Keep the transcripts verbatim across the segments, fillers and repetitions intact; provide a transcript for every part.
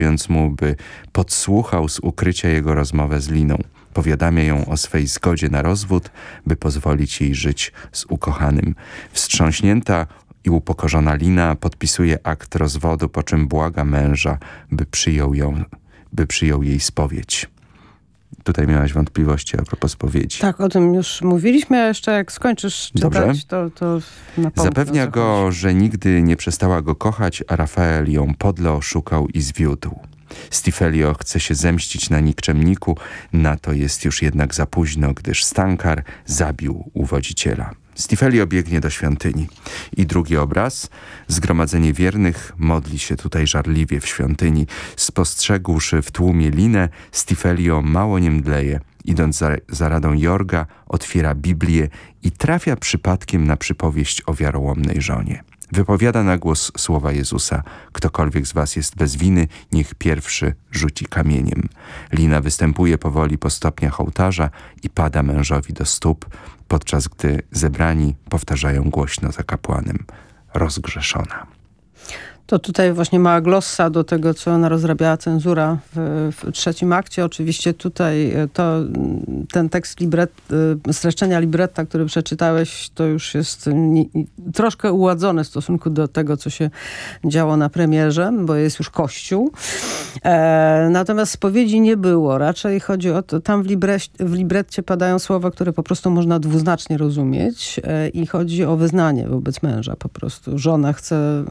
więc mu, by podsłuchał z ukrycia jego rozmowę z Liną. Powiadamia ją o swej zgodzie na rozwód, by pozwolić jej żyć z ukochanym. Wstrząśnięta i upokorzona Lina podpisuje akt rozwodu, po czym błaga męża, by przyjął ją, by przyjął jej spowiedź. Tutaj miałaś wątpliwości a propos spowiedzi. Tak, o tym już mówiliśmy, a jeszcze jak skończysz czytać, Dobrze. to, to na Zapewnia go, że nigdy nie przestała go kochać, a Rafael ją podle oszukał i zwiódł. Stifelio chce się zemścić na nikczemniku, na to jest już jednak za późno, gdyż Stankar zabił uwodziciela. Stifelio biegnie do świątyni. I drugi obraz. Zgromadzenie wiernych modli się tutaj żarliwie w świątyni. Spostrzegłszy w tłumie Linę, Stifelio mało nie mdleje. Idąc za, za radą Jorga, otwiera Biblię i trafia przypadkiem na przypowieść o wiarołomnej żonie. Wypowiada na głos słowa Jezusa: ktokolwiek z was jest bez winy, niech pierwszy rzuci kamieniem. Lina występuje powoli po stopniach ołtarza i pada mężowi do stóp, podczas gdy zebrani powtarzają głośno za kapłanem: rozgrzeszona. To tutaj właśnie mała glossa do tego, co ona rozrabiała cenzura w, w trzecim akcie. Oczywiście tutaj to, ten tekst libret, streszczenia libretta, który przeczytałeś, to już jest nie, troszkę uładzone w stosunku do tego, co się działo na premierze, bo jest już kościół. E, natomiast spowiedzi nie było. Raczej chodzi o to, tam w, libre, w libretcie padają słowa, które po prostu można dwuznacznie rozumieć e, i chodzi o wyznanie wobec męża po prostu. Żona chce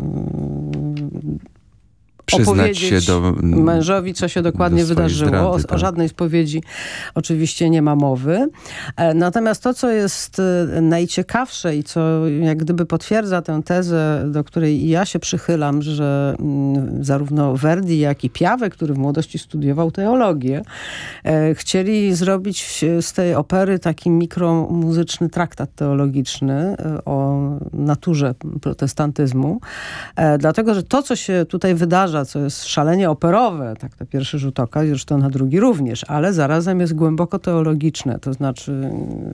przyznać się do mężowi, co się dokładnie wydarzyło. Zdrady, o, tak. o żadnej spowiedzi oczywiście nie ma mowy. E, natomiast to, co jest e, najciekawsze i co jak gdyby potwierdza tę tezę, do której ja się przychylam, że m, zarówno Verdi, jak i Piave, który w młodości studiował teologię, e, chcieli zrobić z tej opery taki mikromuzyczny traktat teologiczny e, o naturze protestantyzmu. E, dlatego, że to, co się tutaj wydarza, co jest szalenie operowe, tak na pierwszy rzut oka, zresztą na drugi również, ale zarazem jest głęboko teologiczne. To znaczy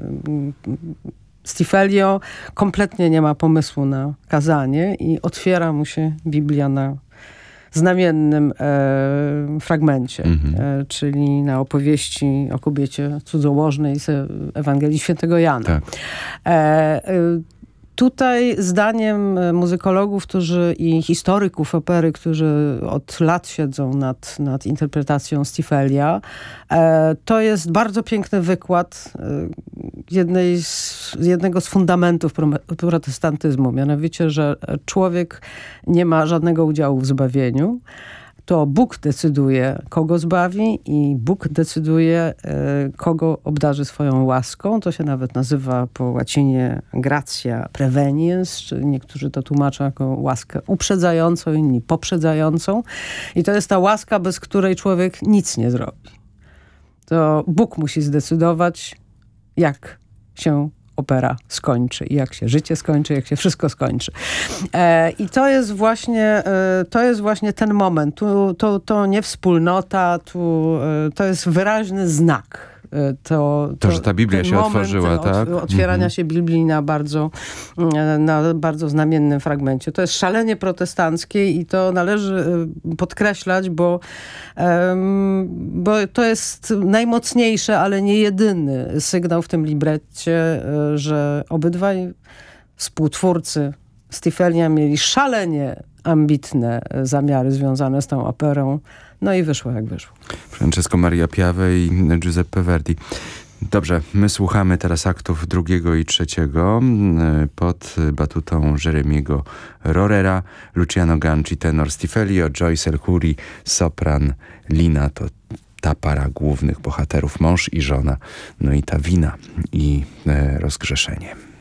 Stifelio kompletnie nie ma pomysłu na kazanie i otwiera mu się Biblia na znamiennym e, fragmencie, Mhm. e, czyli na opowieści o kobiecie cudzołożnej z Ewangelii Świętego Jana. Tak. E, e, Tutaj zdaniem muzykologów którzy i historyków opery, którzy od lat siedzą nad, nad interpretacją Stifelia, e, to jest bardzo piękny wykład e, jednej z, jednego z fundamentów pro, protestantyzmu, mianowicie, że człowiek nie ma żadnego udziału w zbawieniu. To Bóg decyduje, kogo zbawi i Bóg decyduje, kogo obdarzy swoją łaską. To się nawet nazywa po łacinie gratia preveniens, czy niektórzy to tłumaczą jako łaskę uprzedzającą, inni poprzedzającą. I to jest ta łaska, bez której człowiek nic nie zrobi. To Bóg musi zdecydować, jak się opera skończy i jak się życie skończy, jak się wszystko skończy. E, I to jest właśnie e, to jest właśnie ten moment. Tu, to, to nie wspólnota, tu, e, to jest wyraźny znak. To, to, To, że ta Biblia się otworzyła, od, tak? Otwierania Mhm. się Biblii na bardzo, na bardzo znamiennym fragmencie. To jest szalenie protestanckie i to należy podkreślać, bo, um, bo to jest najmocniejszy, ale nie jedyny sygnał w tym libretcie, że obydwaj współtwórcy Stifelia mieli szalenie ambitne zamiary związane z tą operą. No i wyszło jak wyszło. Francesco Maria Piave i Giuseppe Verdi. Dobrze, my słuchamy teraz aktów drugiego i trzeciego pod batutą Jeremiego Rorera, Luciano Ganci, tenor Stifelio, Joyce El-Khoury, sopran, Lina to ta para głównych bohaterów, mąż i żona, no i ta wina i e, rozgrzeszenie.